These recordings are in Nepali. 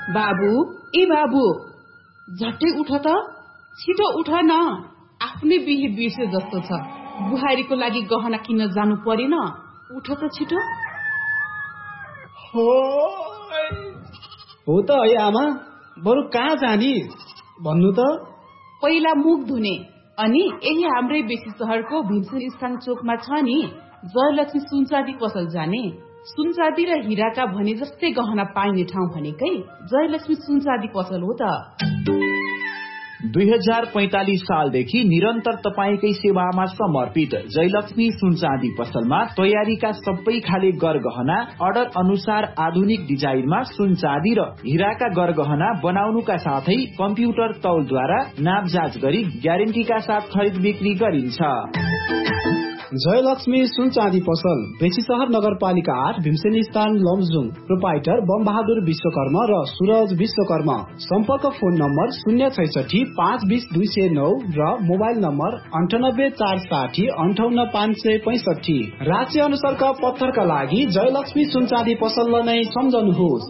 बाबु ए बाबु झट्टै उठ त, छिटो उठ न, आफ्नै बिहे बिर्से जस्तो छ। बुहारीको लागि गहना किन्न जानु परेन, उठ त छिटो। हो त है आमा, बरु कहाँ जाने भन्नु त। पहिला मुख धुने, अनि यही हाम्रै बेसी शहरको भीमसेन स्थान चोकमा छ नि जयलक्ष्मी सुनचाँदी पसल जाने। सुनचाँदी र हिराका भने जस्तै गहना पाइने ठाउँ भनेकै जयलक्ष्मी सुनचाँदी पसल हो त। 2045 सालदेखि निरन्तर तपाईकै सेवामा समर्पित जयलक्ष्मी सुनचाँदी पसलमा तयारीका सबै खाले गरगहना अर्डर अनुसार आधुनिक डिजाइनमा सुनचाँदी र हिराका गरगहना बनाउनुका साथै कम्प्युटर तौलद्वारा नापजाँच गरी ग्यारेन्टीका साथ खरिद बिक्री गरिन्छ। जयलक्ष्मी सुनचाँदी पसल बेसीशहर नगरपालिका 8 भीमसेन स्थान लमजुङ। प्रोपाइटर बमबहादुर विश्वकर्मा र सूरज विश्वकर्मा। सम्पर्क फोन नम्बर 066 520 209 र मोबाइल नम्बर 98 460 58 565। राज्य अनुसारका पत्थरका लागि जयलक्ष्मी सुनचाँदी पसललाई नै सम्झनुहोस्।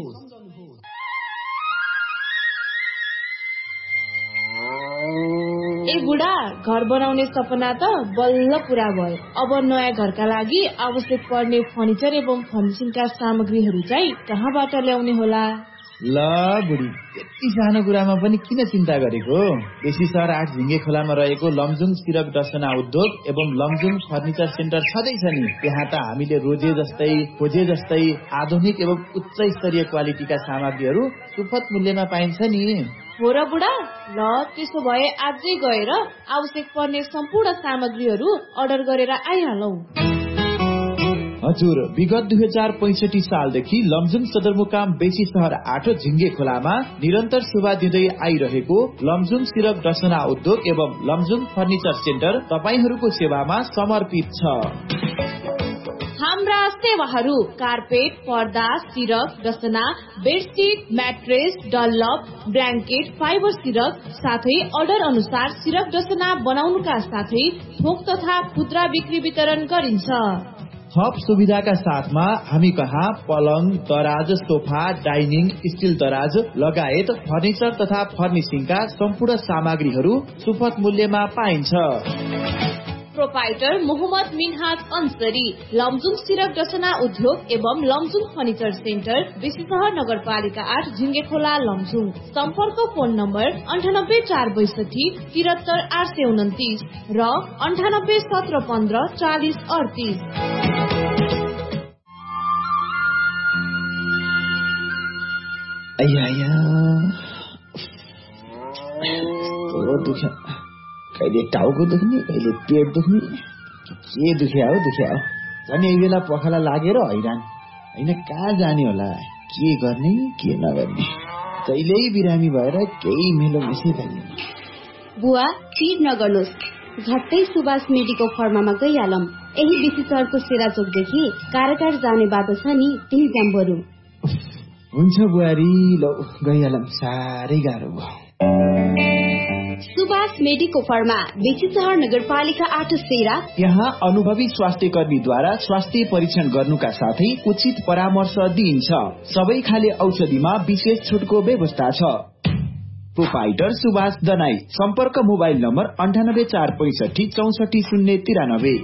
ए बुढा, घर बनाउने सपना त बल्ल पूरा भयो। अब नयाँ घरका लागि आवश्यक पर्ने फर्निचर एवं फर्निशिङका सामग्रीहरू चाहिँ कहाँबाट ल्याउने होला? ल बुढी, यति सानो कुरामा पनि किन चिन्ता गरेको? बेसीशहर 8 झिङ्गे खोलामा रहेको लमजुङ सिरक डसना उद्योग एवं लमजुङ फर्निचर सेन्टर छँदैछ नि। त्यहाँ त हामीले खोजे जस्तै आधुनिक एवं उच्च स्तरीय क्वालिटीका सामग्रीहरू सुपथ मूल्यमा पाइन्छ नि। हो र बुढा, ल त्यसो भए आजै गएर आवश्यक पर्ने सम्पूर्ण सामग्रीहरू अर्डर गरेर आइहालौं। हजुर, विगत 2065 सालदेखि लमजुङ सदरमुकाम बेसीशहर 8 झिङ्गे खोलामा निरन्तर सेवा दिँदै आइरहेको लमजुङ सिरक डसना उद्योग एवं लमजुङ फर्निचर सेन्टर तपाईहरूको सेवामा समर्पित छ। हाम्रा सेवाहरू कार्पेट, पर्दा, सिरक डसना, bedsheet, mattress, Dunlop, blanket, fibre सिरक साथै अर्डर अनुसार सिरक डसना बनाउनुका साथै थोक तथा खुद्रा बिक्री वितरण गरिन्छ। थप सुविधाका साथमा हामी कहाँ पलङ, दराज, सोफा, डाइनिङ, स्टिल दराज लगायत फर्निचर तथा फर्निशिङका सम्पूर्ण सामग्रीहरू सुपथ मूल्यमा पाइन्छ। प्रोपाइटर मोहम्मद मिनहाज अन्सरी, लमजुङ सिरक डसना उद्योग एवं लमजुङ फर्निचर सेन्टर बेसीशहर नगरपालिका 8 झिङ्गे खोला लमजुङ। सम्पर्क फोन नम्बर 98 462 73 829 र 98 17 15 40 38। कहिले टाउको दुख्ने, कहिले पेट दुख्ने, के दुख्या हो। झन् यही बेला पखाला लागेर हैरान होइन, कहाँ जाने होला, के गर्ने के नगर्ने। कहिल्यै बिरामी भएर केही मेलो मिसै भएन। बुवा चिज नगर्नुहोस्, झट्टै सुभाष मेडिको फर्मामा गइहालौं। यही बेसीशहरको सेराचोकदेखि कारागार जाने बाटो छ नि, त्यही जाम बरु। हुन्छ बुहारी, ल गइहालौं, साह्रै गाह्रो भयो। सुभाष मेडिको फर्मा बेसीशहर नगरपालिका 8 सेरा। यहाँ अनुभवी स्वास्थ्य कर्मीद्वारा स्वास्थ्य परीक्षण गर्नुका साथै उचित परामर्श दिइन्छ। सबै खाले औषधिमा विशेष छुटको व्यवस्था छ। प्रोपाइटर सुभाष दनाई। सम्पर्क मोबाइल नम्बर 98 465 64 093।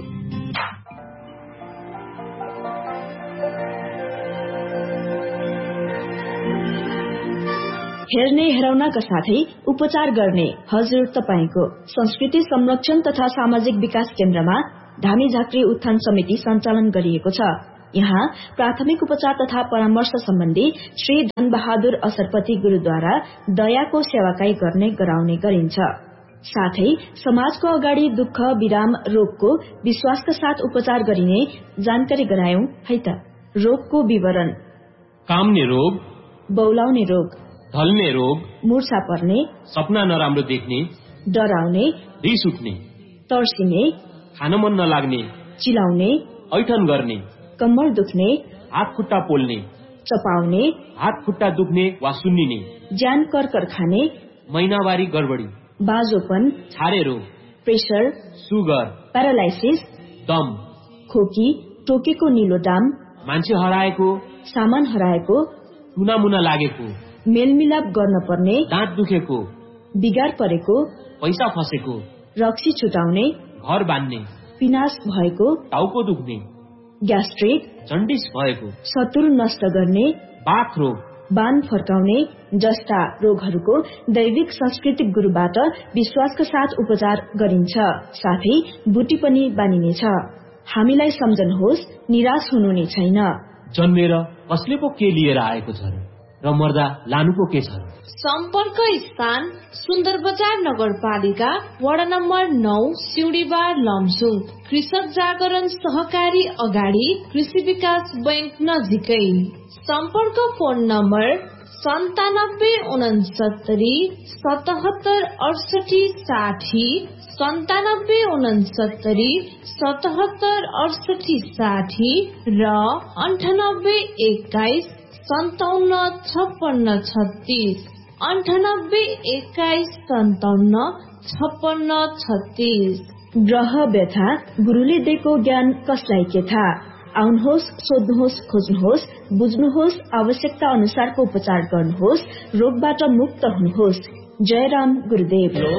हेर्ने हेराउनका साथै उपचार गर्ने हजुर तपाईको संस्कृति संरक्षण तथा सामाजिक विकास केन्द्रमा धामी झाँक्री उत्थान समिति सञ्चालन गरिएको छ। यहाँ प्राथमिक उपचार तथा परामर्श सम्बन्धी श्री धनबहादुर असरपति गुरुद्वारा दयाको सेवाकाई गर्ने गराउने गरिन्छ। साथै समाजको अगाडि दुःख विराम रोगको विश्वासका साथ उपचार गरिने जानकारी गरायौं है त। रोगको विवरण: काम्ने रोग, बौलाउने रोग, ढल्ने रोग, मूर्छा पर्ने, सपना नराम्रो देख्ने, डराउने, रिस उठ्ने, तर्सिने, खान मन नलाग्ने, चिलाउने, ऐठन गर्ने, कम्मर दुख्ने, हात खुट्टा पोल्ने, चपाउने, हात खुट्टा दुख्ने वा सुन्निने, ज्यान करकर खाने, महिनावारी गडबडी, बाजोपन, छारे रोग, प्रेसर, सुगर, प्यारालाइसिस, दम, खोकी, टोकेको निलो डाम, मान्छे हराएको, सामान हराएको, टुनामुना लागेको, मेलमिलाप गर्न पर्ने, दाँत दुखेको, बिगार परेको, पैसा फसेको, रक्सी छुटाउने, घर बान्ने, पिनास भएको, टाउको दुख्ने, ग्यास्ट्रिक, जन्डिस भएको, शत्रु नष्ट गर्ने, बाथ रोग, बान फर्काउने जस्ता रोगहरूको दैविक सांस्कृतिक गुरुबाट विश्वासका साथ उपचार गरिन्छ। साथै बुटी पनि बानिनेछ। हामीलाई सम्झनुहोस्, निराश हुनु नै छैन। जन्मेर कसले पो के लिएर आएको छ र मर्दा लानु पो के छ। सम्पर्क स्थान सुन्दर बजार नगरपालिका वडा नम्बर 9 सिउडीबार लमजुङ। कृषक जागरण सहकारी अगाडि कृषि विकास बैंक नजिकै। सम्पर्क फोन नम्बर 9769 77 68 60 9769 77 68 60 र 9821 57 56 36 9821 57 56 36। ग्रह व्यथा गुरुले दिएको ज्ञान कसलाई के थाहा। आउनुहोस्, सोध्नुहोस्, खोज्नुहोस्, बुझ्नुहोस्, आवश्यकता अनुसारको उपचार गर्नुहोस्, रोगबाट मुक्त हुनुहोस्। जय राम गुरुदेव।